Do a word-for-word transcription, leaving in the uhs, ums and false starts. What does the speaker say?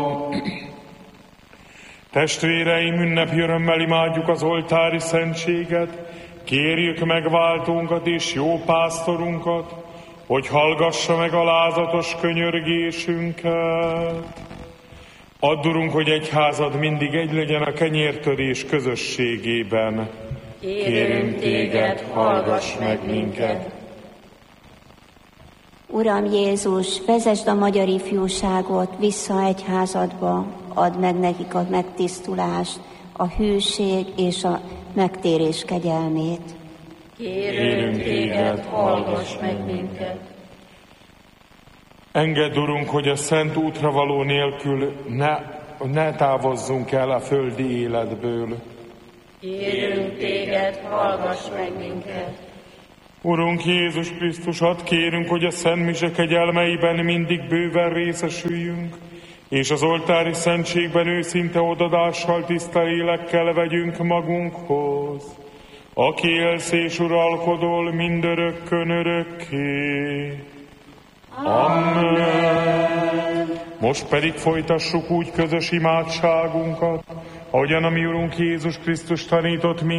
Testvéreim, ünnepi örömmel imádjuk az oltári szentséget, kérjük megváltónkat és jó pásztorunkat, hogy hallgassa meg alázatos könyörgésünket. Add, Urunk, hogy egyházad mindig egy legyen a kenyértörés közösségében. Kérünk téged, hallgass meg minket! Uram Jézus, vezesd a magyar ifjúságot vissza egyházadba, add meg nekik a megtisztulást, a hűség és a megtérés kegyelmét. Kérünk téged, hallgass meg minket! Engedd, Urunk, hogy a szent útra való nélkül ne, ne távozzunk el a földi életből. Kérünk téged, hallgass meg minket! Urunk Jézus Krisztus, add kérünk, hogy a szent mise kegyelmeiben mindig bőven részesüljünk, és az oltári szentségben őszinte odadással, tiszta lélekkel vegyünk magunkhoz, aki élsz és uralkodol mindörökkön örökké. Amen. Most pedig folytassuk úgy közös imádságunkat, ahogyan a mi Urunk Jézus Krisztus tanított minket.